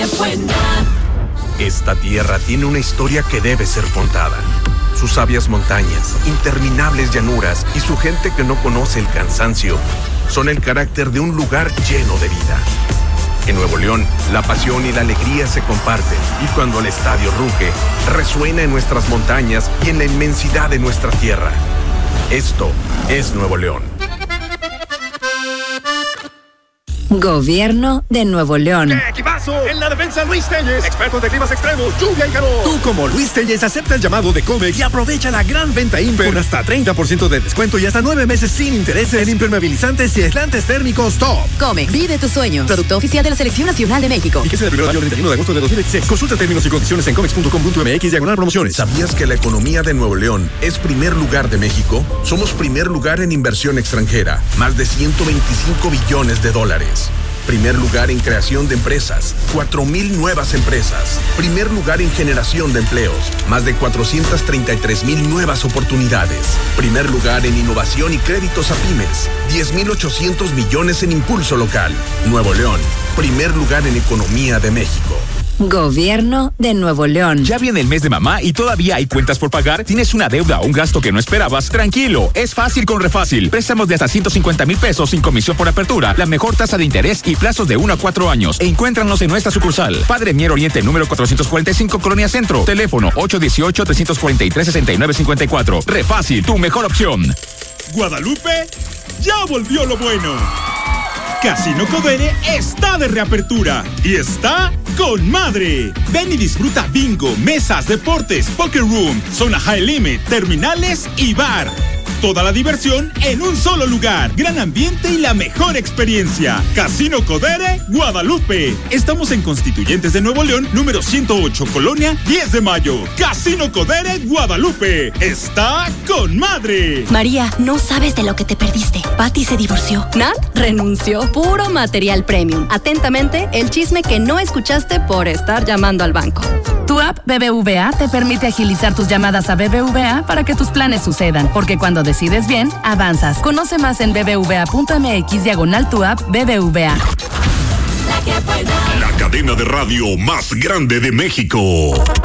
Esta tierra tiene una historia que debe ser contada. Sus sabias montañas, interminables llanuras y su gente que no conoce el cansancio son el carácter de un lugar lleno de vida. En Nuevo León, la pasión y la alegría se comparten y cuando el estadio ruge, resuena en nuestras montañas y en la inmensidad de nuestra tierra. Esto es Nuevo León. Gobierno de Nuevo León. ¡Qué equipazo! En la defensa, Luis Telles, experto de climas extremos, lluvia y calor. Tú, como Luis Telles, acepta el llamado de Comex y aprovecha la gran venta Imper con hasta 30% de descuento y hasta 9 meses sin intereses en impermeabilizantes y aislantes térmicos top. Comex, vive tus sueños. Producto oficial de la Selección Nacional de México. Y que se del 1 al 31 de agosto de 2016. Consulta términos y condiciones en comex.com.mx/promociones. ¿Sabías que la economía de Nuevo León es primer lugar de México? Somos primer lugar en inversión extranjera, más de 125 billones de dólares. Primer lugar en creación de empresas, 4,000 nuevas empresas. Primer lugar en generación de empleos, más de 433,000 nuevas oportunidades. Primer lugar en innovación y créditos a pymes, 10,800 millones en impulso local. Nuevo León, primer lugar en economía de México. Gobierno de Nuevo León. ¿Ya viene el mes de mamá y todavía hay cuentas por pagar? ¿Tienes una deuda o un gasto que no esperabas? Tranquilo, es fácil con Refácil. Préstamos de hasta 150,000 pesos sin comisión por apertura, la mejor tasa de interés y plazos de 1 a 4 años. E encuéntranos en nuestra sucursal. Padre Mier Oriente, número 445, Colonia Centro. Teléfono 818-343-6954. Refácil, tu mejor opción. Guadalupe, ya volvió lo bueno. Casino Codere está de reapertura y está con madre. Ven y disfruta bingo, mesas, deportes, poker room, zona high limit, terminales y bar. Toda la diversión en un solo lugar. Gran ambiente y la mejor experiencia. Casino Codere, Guadalupe. Estamos en Constituyentes de Nuevo León, número 108, Colonia 10 de Mayo. Casino Codere, Guadalupe. Está con madre. María, no sabes de lo que te perdiste. Patty se divorció. Nat renunció. Puro material premium. Atentamente, el chisme que no escuchaste por estar llamando al banco. Tu app BBVA te permite agilizar tus llamadas a BBVA para que tus planes sucedan, porque cuando decides bien, avanzas. Conoce más en bbva.mx/tu app BBVA. La cadena de radio más grande de México.